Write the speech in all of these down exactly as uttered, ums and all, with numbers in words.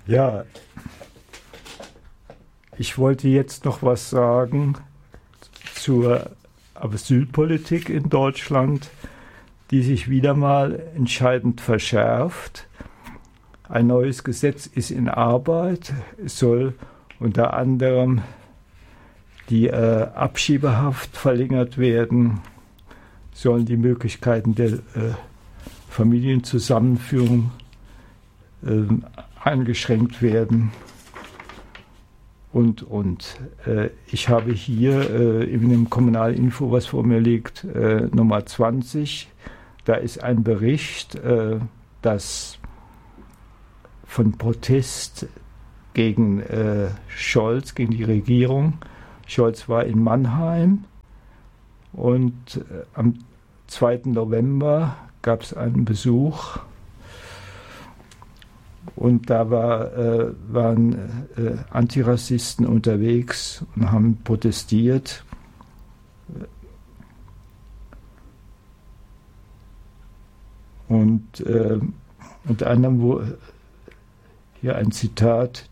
Ja, ich wollte jetzt noch was sagen zur Asylpolitik in Deutschland, die sich wieder mal entscheidend verschärft. Ein neues Gesetz ist in Arbeit. Es soll unter anderem die äh, Abschiebehaft verlängert werden, sollen die Möglichkeiten der äh, Familienzusammenführung äh, eingeschränkt werden und, und. Äh, ich habe hier äh, in dem Kommunalinfo, was vor mir liegt, äh, Nummer zwanzig. Da ist ein Bericht, äh, dass von Protest gegen äh, Scholz, gegen die Regierung. Scholz war in Mannheim und äh, am zweiten November gab es einen Besuch und da war, äh, waren äh, Antirassisten unterwegs und haben protestiert. Und äh, unter anderem wo, hier ein Zitat,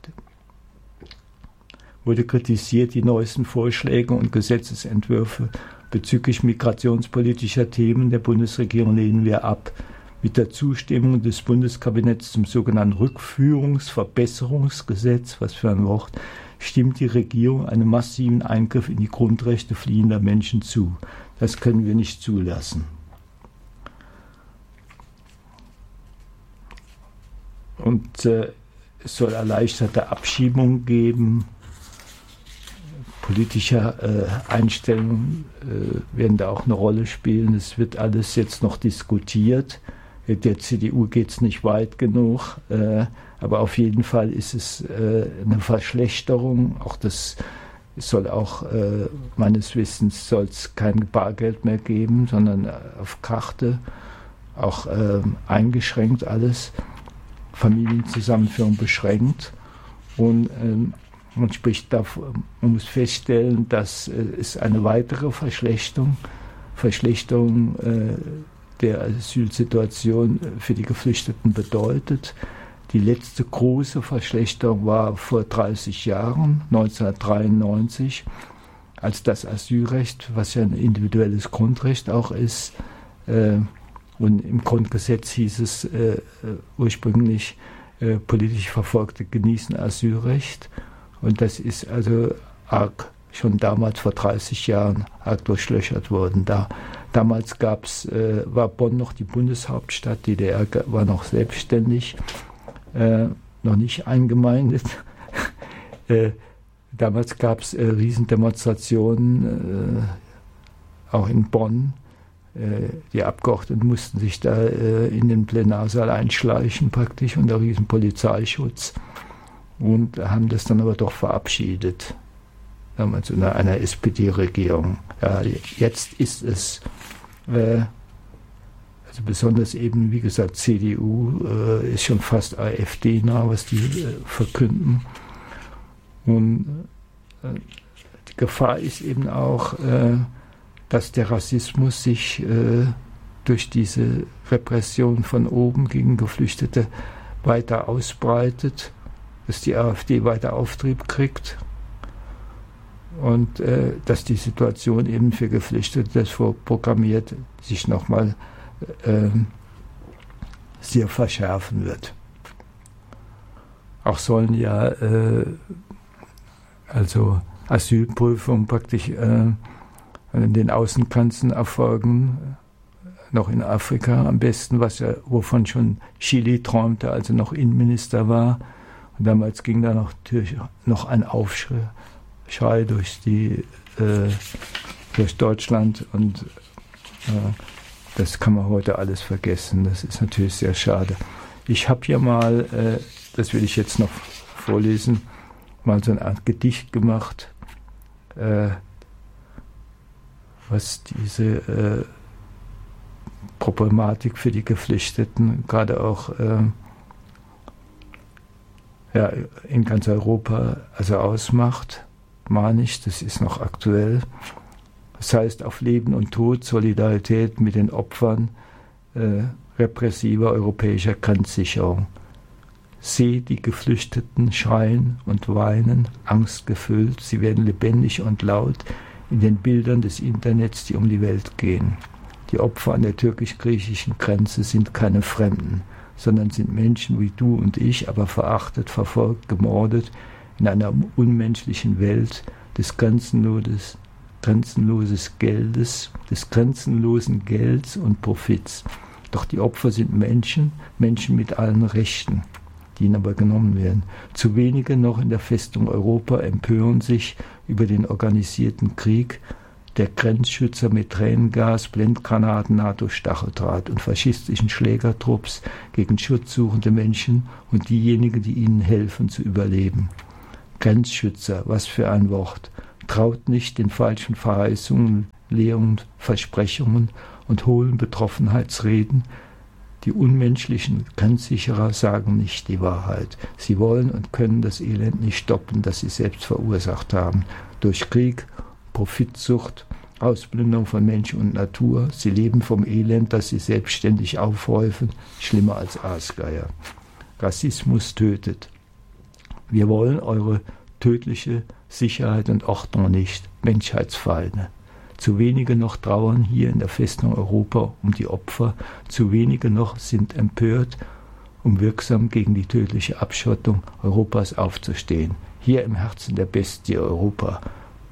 wurde kritisiert, die neuesten Vorschläge und Gesetzesentwürfe bezüglich migrationspolitischer Themen der Bundesregierung lehnen wir ab. Mit der Zustimmung des Bundeskabinetts zum sogenannten Rückführungsverbesserungsgesetz, was für ein Wort, stimmt die Regierung einem massiven Eingriff in die Grundrechte fliehender Menschen zu. Das können wir nicht zulassen. Und äh, es soll erleichterte Abschiebungen geben. Politische äh, Einstellungen äh, werden da auch eine Rolle spielen. Es wird alles jetzt noch diskutiert. Der C D U geht es nicht weit genug, äh, aber auf jeden Fall ist es äh, eine Verschlechterung. Auch das soll auch äh, meines Wissens soll es kein Bargeld mehr geben, sondern auf Karte, auch äh, eingeschränkt alles. Familienzusammenführung beschränkt und ähm, man spricht davon, man muss feststellen, dass äh, es eine weitere Verschlechterung, Verschlechterung äh, der Asylsituation für die Geflüchteten bedeutet. Die letzte große Verschlechterung war vor dreißig Jahren, neunzehnhundertdreiundneunzig, als das Asylrecht, was ja ein individuelles Grundrecht auch ist, äh, und im Grundgesetz hieß es äh, ursprünglich, äh, politisch Verfolgte genießen Asylrecht. Und das ist also arg, schon damals vor dreißig Jahren arg durchlöchert worden. Da, damals gab's, äh, war Bonn noch die Bundeshauptstadt, D D R war noch selbstständig, äh, noch nicht eingemeindet. äh, damals gab es äh, Riesendemonstrationen, äh, auch in Bonn. Die Abgeordneten mussten sich da äh, in den Plenarsaal einschleichen praktisch unter riesen Polizeischutz und haben das dann aber doch verabschiedet. Damals unter einer S P D-Regierung. Ja, jetzt ist es, äh, also besonders eben, wie gesagt, C D U äh, ist schon fast AfD-nah, was die äh, verkünden. Und äh, die Gefahr ist eben auch, äh, dass der Rassismus sich äh, durch diese Repression von oben gegen Geflüchtete weiter ausbreitet, dass die AfD weiter Auftrieb kriegt und äh, dass die Situation eben für Geflüchtete das vorprogrammiert sich nochmal äh, sehr verschärfen wird. Auch sollen ja äh, also Asylprüfungen praktisch äh, an den Außengrenzen erfolgen, noch in Afrika am besten, was ja, wovon schon Chili träumte, als er noch Innenminister war. Und damals ging da noch, natürlich noch ein Aufschrei durch, die, äh, durch Deutschland und äh, das kann man heute alles vergessen. Das ist natürlich sehr schade. Ich habe hier mal, äh, das will ich jetzt noch vorlesen, mal so eine Art Gedicht gemacht, äh, was diese äh, Problematik für die Geflüchteten, gerade auch äh, ja, in ganz Europa also ausmacht, meine ich, das ist noch aktuell. Das heißt, auf Leben und Tod Solidarität mit den Opfern äh, repressiver europäischer Grenzsicherung. Sehe die Geflüchteten schreien und weinen, angstgefüllt. Sie werden lebendig und laut in den Bildern des Internets, die um die Welt gehen. Die Opfer an der türkisch-griechischen Grenze sind keine Fremden, sondern sind Menschen wie du und ich, aber verachtet, verfolgt, gemordet in einer unmenschlichen Welt des grenzenloses, grenzenloses Geldes, des grenzenlosen Gelds und Profits. Doch die Opfer sind Menschen, Menschen mit allen Rechten, die ihnen aber genommen werden. Zu wenige noch in der Festung Europa empören sich über den organisierten Krieg der Grenzschützer mit Tränengas, Blendgranaten, NATO-Stacheldraht und faschistischen Schlägertrupps gegen schutzsuchende Menschen und diejenigen, die ihnen helfen zu überleben. Grenzschützer, was für ein Wort. Traut nicht den falschen Verheißungen, Lehren, Versprechungen und hohlen Betroffenheitsreden. Die unmenschlichen Grenzsicherer sagen nicht die Wahrheit. Sie wollen und können das Elend nicht stoppen, das sie selbst verursacht haben. Durch Krieg, Profitsucht, Ausplünderung von Mensch und Natur. Sie leben vom Elend, das sie selbstständig aufhäufen, schlimmer als Aasgeier. Rassismus tötet. Wir wollen eure tödliche Sicherheit und Ordnung nicht, Menschheitsfeinde. Zu wenige noch trauern hier in der Festung Europa um die Opfer, zu wenige noch sind empört, um wirksam gegen die tödliche Abschottung Europas aufzustehen. Hier im Herzen der Bestie Europa,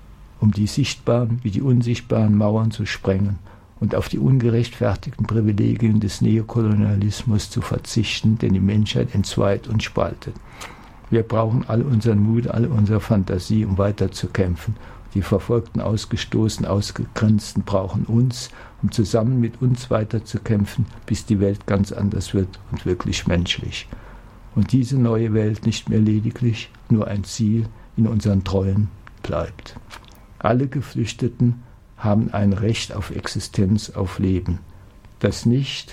um die sichtbaren wie die unsichtbaren Mauern zu sprengen und auf die ungerechtfertigten Privilegien des Neokolonialismus zu verzichten, den die Menschheit entzweit und spaltet. Wir brauchen all unseren Mut, all unsere Fantasie, um weiterzukämpfen. Die Verfolgten, Ausgestoßenen, Ausgegrenzten brauchen uns, um zusammen mit uns weiterzukämpfen, bis die Welt ganz anders wird und wirklich menschlich. Und diese neue Welt nicht mehr lediglich nur ein Ziel in unseren Träumen bleibt. Alle Geflüchteten haben ein Recht auf Existenz, auf Leben, das nicht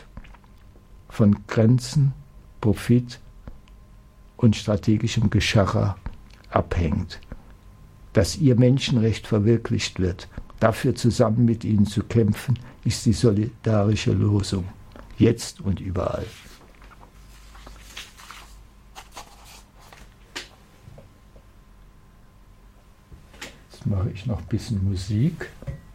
von Grenzen, Profit und strategischem Geschacher abhängt. Dass ihr Menschenrecht verwirklicht wird, dafür zusammen mit ihnen zu kämpfen, ist die solidarische Losung, jetzt und überall. Jetzt mache ich noch ein bisschen Musik.